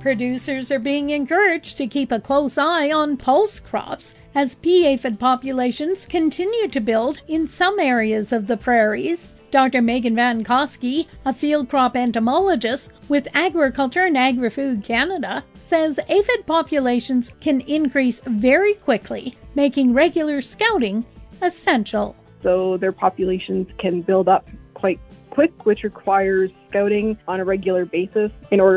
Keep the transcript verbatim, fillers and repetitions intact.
producers are being encouraged to keep a close eye on pulse crops as pea aphid populations continue to build in some areas of the prairies. Doctor Megan Van Koski, a field crop entomologist with Agriculture and Agri-Food Canada, says aphid populations can increase very quickly, making regular scouting essential. So their populations can build up quite quick, which requires scouting on a regular basis in order